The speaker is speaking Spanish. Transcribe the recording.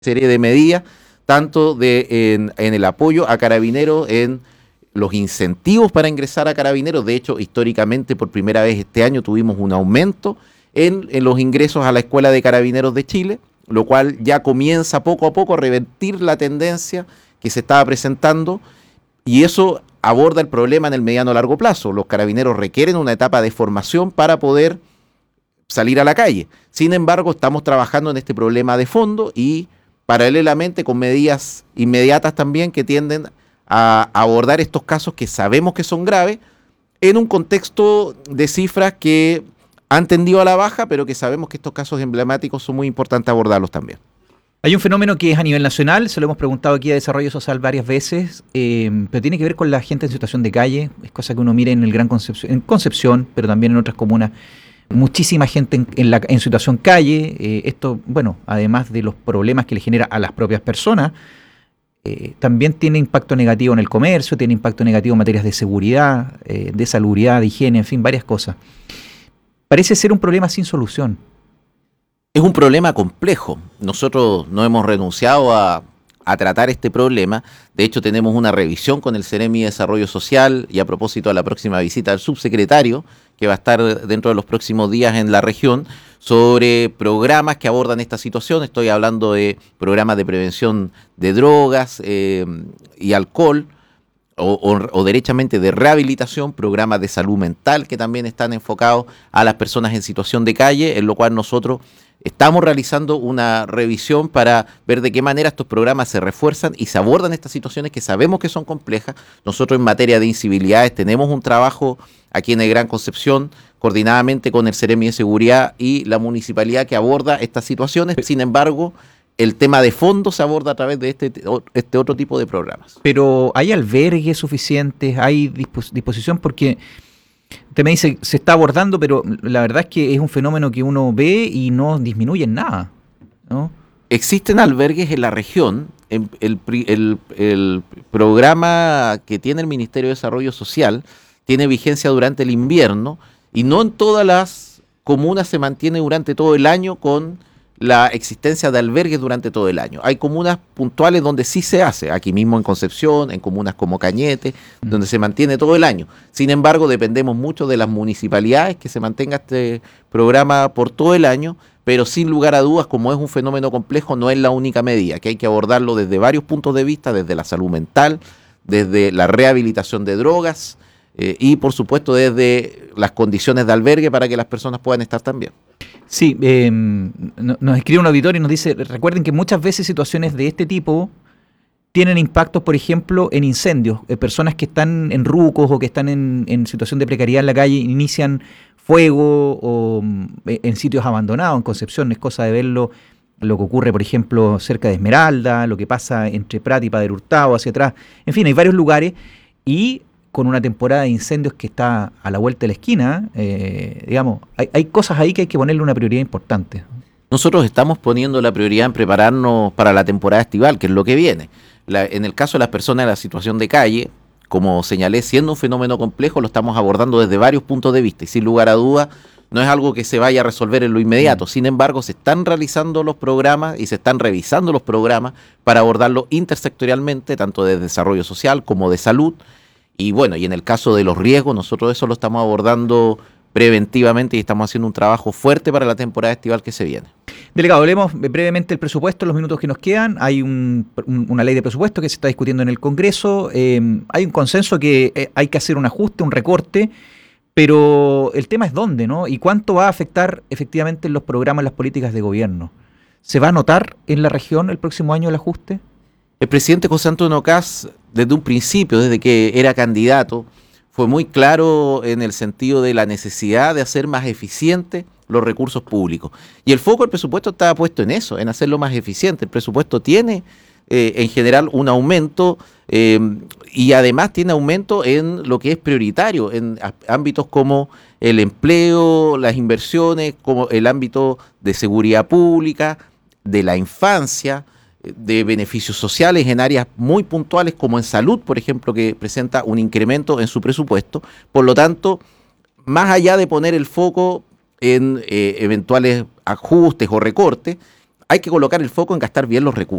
serie de medidas, tanto en el apoyo a Carabineros, en los incentivos para ingresar a Carabineros. De hecho, históricamente, por primera vez este año tuvimos un aumento en los ingresos a la Escuela de Carabineros de Chile, lo cual ya comienza poco a poco a revertir la tendencia que se estaba presentando, y eso aborda el problema en el mediano a largo plazo. Los carabineros requieren una etapa de formación para poder salir a la calle. Sin embargo, estamos trabajando en este problema de fondo y paralelamente con medidas inmediatas también que tienden a abordar estos casos que sabemos que son graves, en un contexto de cifras que han tendido a la baja, pero que sabemos que estos casos emblemáticos son muy importantes abordarlos también. Hay un fenómeno que es a nivel nacional, se lo hemos preguntado aquí a Desarrollo Social varias veces, pero tiene que ver con la gente en situación de calle. Es cosa que uno mira en el Gran Concepción, en Concepción, pero también en otras comunas. Muchísima gente en situación calle. Esto, bueno, además de los problemas que le genera a las propias personas, también tiene impacto negativo en el comercio, tiene impacto negativo en materias de seguridad, de salubridad, de higiene, en fin, varias cosas. Parece ser un problema sin solución. Es un problema complejo. Nosotros no hemos renunciado a tratar este problema. De hecho, tenemos una revisión con el Ceremi de Desarrollo Social, y a propósito de la próxima visita del subsecretario, que va a estar dentro de los próximos días en la región, sobre programas que abordan esta situación. Estoy hablando de programas de prevención de drogas y alcohol, o derechamente de rehabilitación, programas de salud mental que también están enfocados a las personas en situación de calle, en lo cual nosotros estamos realizando una revisión para ver de qué manera estos programas se refuerzan y se abordan estas situaciones que sabemos que son complejas. Nosotros en materia de incivilidades tenemos un trabajo aquí en el Gran Concepción, coordinadamente con el Ceremi de Seguridad y la municipalidad, que aborda estas situaciones. Sin embargo, el tema de fondo se aborda a través de este otro tipo de programas. Pero ¿hay albergues suficientes? ¿Hay disposición? Porque usted me dice, se está abordando, pero la verdad es que es un fenómeno que uno ve y no disminuye en nada, ¿no? Existen albergues en la región. El programa que tiene el Ministerio de Desarrollo Social tiene vigencia durante el invierno, y no en todas las comunas se mantiene durante todo el año con la existencia de albergues durante todo el año. Hay comunas puntuales donde sí se hace, aquí mismo en Concepción, en comunas como Cañete, donde se mantiene todo el año. Sin embargo, dependemos mucho de las municipalidades que se mantenga este programa por todo el año, pero sin lugar a dudas, como es un fenómeno complejo, no es la única medida, que hay que abordarlo desde varios puntos de vista, desde la salud mental, desde la rehabilitación de drogas, y por supuesto desde las condiciones de albergue para que las personas puedan estar también. Sí, nos escribe un auditorio y nos dice, recuerden que muchas veces situaciones de este tipo tienen impactos, por ejemplo, en incendios. Personas que están en rucos o que están en situación de precariedad en la calle inician fuego o en sitios abandonados. En Concepción es cosa de verlo, lo que ocurre, por ejemplo, cerca de Esmeralda, lo que pasa entre Prat y Padre Hurtado, hacia atrás. En fin, hay varios lugares, y con una temporada de incendios que está a la vuelta de la esquina, digamos, hay cosas ahí que hay que ponerle una prioridad importante. Nosotros estamos poniendo la prioridad en prepararnos para la temporada estival, que es lo que viene. En el caso de las personas en la situación de calle, como señalé, siendo un fenómeno complejo, lo estamos abordando desde varios puntos de vista, y sin lugar a dudas no es algo que se vaya a resolver en lo inmediato. Sin embargo, se están realizando los programas y se están revisando los programas para abordarlo intersectorialmente, tanto de desarrollo social como de salud. Y bueno, y en el caso de los riesgos, nosotros eso lo estamos abordando preventivamente y estamos haciendo un trabajo fuerte para la temporada estival que se viene. Delegado, hablemos brevemente del presupuesto en los minutos que nos quedan. Hay una ley de presupuesto que se está discutiendo en el Congreso. Hay un consenso que hay que hacer un ajuste, un recorte, pero el tema es dónde, ¿no? Y cuánto va a afectar efectivamente en los programas, las políticas de gobierno. ¿Se va a notar en la región el próximo año el ajuste? El presidente José Antonio Kast, desde un principio, desde que era candidato, fue muy claro en el sentido de la necesidad de hacer más eficientes los recursos públicos. Y el foco del presupuesto estaba puesto en eso, en hacerlo más eficiente. El presupuesto tiene en general un aumento y además tiene aumento en lo que es prioritario, en ámbitos como el empleo, las inversiones, como el ámbito de seguridad pública, de la infancia, de beneficios sociales en áreas muy puntuales como en salud, por ejemplo, que presenta un incremento en su presupuesto. Por lo tanto, más allá de poner el foco en eventuales ajustes o recortes, hay que colocar el foco en gastar bien los recursos.